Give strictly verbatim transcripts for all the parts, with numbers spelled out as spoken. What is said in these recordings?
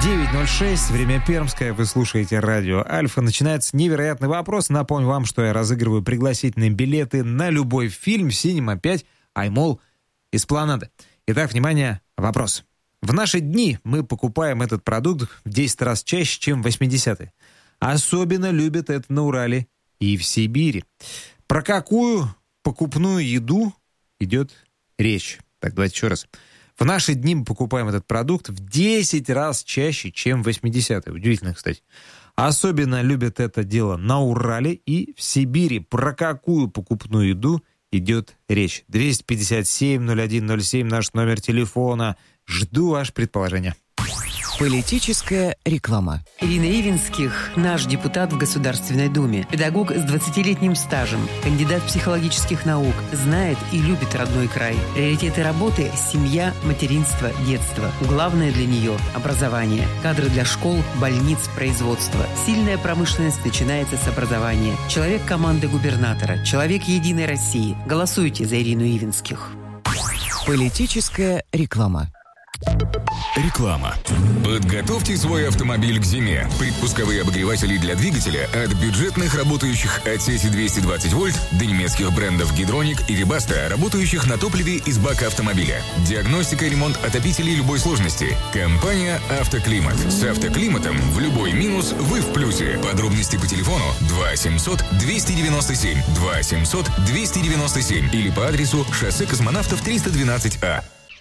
девять ноль шесть, время пермское, вы слушаете радио Альфа. Начинается невероятный вопрос. Напомню вам, что я разыгрываю пригласительные билеты на любой фильм Cinema пять, iMall, Эспланада. Итак, внимание, вопрос. В наши дни мы покупаем этот продукт в десять раз чаще, чем в восьмидесятые. Особенно любят это на Урале и в Сибири. Про какую покупную еду идет речь? Так, давайте еще раз. В наши дни мы покупаем этот продукт в десять раз чаще, чем в восьмидесятые. Удивительно, кстати. Особенно любят это дело на Урале и в Сибири. Про какую покупную еду идет речь? двести пятьдесят семь ноль один ноль семь, наш номер телефона. Жду ваше предположение. Политическая реклама. Ирина Ивинских, наш депутат в Государственной Думе, педагог с двадцатилетним стажем, кандидат психологических наук, знает и любит родной край. Приоритеты работы – семья, материнство, детство. Главное для нее – образование. Кадры для школ, больниц, производства. Сильная промышленность начинается с образования. Человек команды губернатора, человек Единой России. Голосуйте за Ирину Ивинских. Политическая реклама. Реклама. Подготовьте свой автомобиль к зиме. Предпусковые обогреватели для двигателя от бюджетных, работающих от сети двести двадцать вольт, до немецких брендов Гидроник и Рибаста, работающих на топливе из бака автомобиля. Диагностика и ремонт отопителей любой сложности. Компания «Автоклимат». С «Автоклиматом» в любой минус вы в плюсе. Подробности по телефону два семьсот двести девяносто семь, два семьсот двести девяносто семь или по адресу шоссе Космонавтов триста двенадцать А.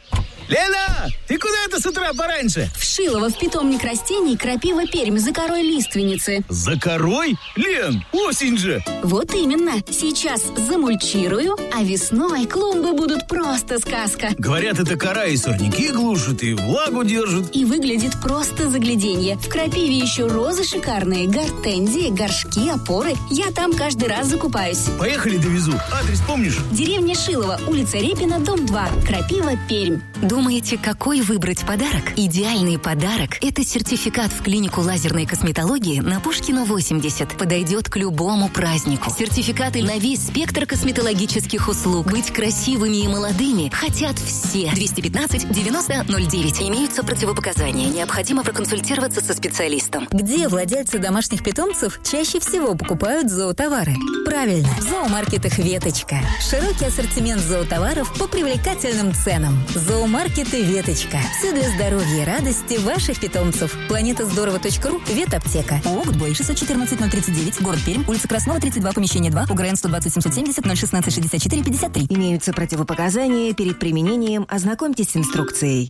Лена, ты куда это с утра пораньше? В Шилово, в питомник растений «Крапива Пермь» за корой лиственницы. За корой? Лен, осень же! Вот именно. Сейчас замульчирую, а весной клумбы будут просто сказка. Говорят, это кора и сорняки глушит, и влагу держит. И выглядит просто загляденье. В «Крапиве» еще розы шикарные, гортензии, горшки, опоры. Я там каждый раз закупаюсь. Поехали, довезу. Адрес помнишь? Деревня Шилово, улица Репина, дом два. «Крапива Пермь». Думаете, какой выбрать подарок? Идеальный подарок – это сертификат в клинику лазерной косметологии на Пушкина восемьдесят. Подойдет к любому празднику. Сертификаты на весь спектр косметологических услуг. Быть красивыми и молодыми хотят все. двести пятнадцать девяносто ноль девять. Имеются противопоказания. Необходимо проконсультироваться со специалистом. Где владельцы домашних питомцев чаще всего покупают зоотовары? Правильно, в зоомаркетах «Веточка». Широкий ассортимент зоотоваров по привлекательным ценам. Зоомаркеты «Веточка». Все для здоровья и радости ваших питомцев. Планета здорово точка ру, ветаптека. ООО «Гудбой», шестьсот четырнадцать ноль тридцать девять, город Пермь, улица Краснова, тридцать два, помещение два, УГРН сто двадцать семьсот семьдесят ноль шестнадцать шестьдесят четыре пятьдесят три. Имеются противопоказания. Перед применением ознакомьтесь с инструкцией.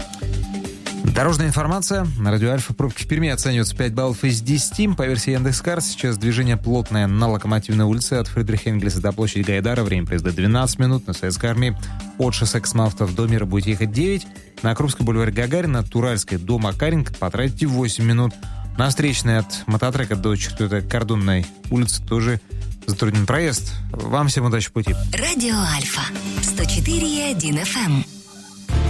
Дорожная информация. На радио Альфа пробки в Перми оцениваются пять баллов из десяти. По версии Яндекс.Карт сейчас движение плотное на Локомотивной улице от Фридриха Энгельса до площади Гайдара. Время проезда двенадцать минут. На Советской армии от шоссе Космонавтов до Мира будете ехать девять. На Крупской бульваре Гагарина от Уральской до Макаренко потратите восемь минут. На встречной от Мототрека до четвёртой Кордонной улицы тоже затруднен проезд. Вам всем удачи в пути. Радио Альфа сто четыре и один эф эм.